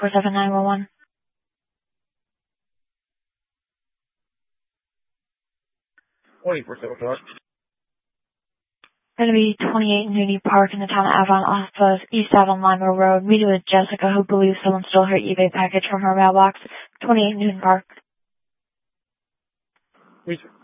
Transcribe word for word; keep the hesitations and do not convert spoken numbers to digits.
four seven nine one one. twenty-four seven one. Going to be twenty-eight Nudie Park in the town of Avon off of East Avon Lima Road. Meeting with Jessica, who believes someone stole her eBay package from her mailbox. twenty-eight Newton Park. Me too.